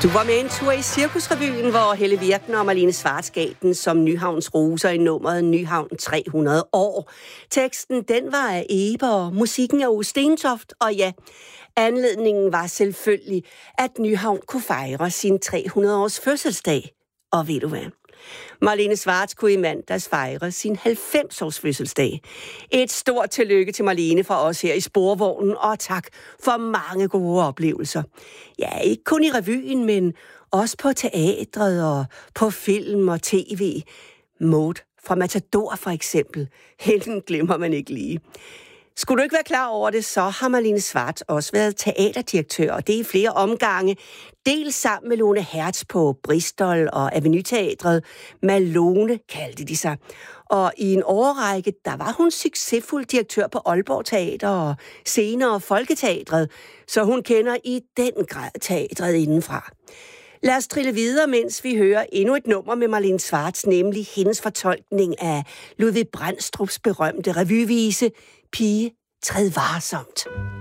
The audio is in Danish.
Du var med en tur i Cirkusrevyen, hvor Helle Virkner og Malene Schwartz gav den som Nyhavns roser i nummeret Nyhavn 300 år. Teksten, den var af Ebe, og musikken af Ove Stentoft, og ja, anledningen var selvfølgelig, at Nyhavn kunne fejre sin 300-års fødselsdag. Og ved du hvad? Malene Schwartz kunne i mandags fejre sin 90-års fødselsdag. Et stort tillykke til Malene fra os her i Sporvognen, og tak for mange gode oplevelser. Ja, ikke kun i revyen, men også på teatret og på film og tv. Maud fra Matador for eksempel. Hende glemmer man ikke lige. Skulle du ikke være klar over det, så har Malene Schwartz også været teaterdirektør, og det er i flere omgange. Dels sammen med Lone Hertz på Bristol og Avenyteatret. Malone kaldte de sig. Og i en årrække, der var hun succesfuld direktør på Aalborg Teater og senere Folketeatret, så hun kender i den grad teatret indenfra. Lad os trille videre, mens vi hører endnu et nummer med Malene Schwartz, nemlig hendes fortolkning af Ludvig Brandstrups berømte revyvise Pige, træd varsomt.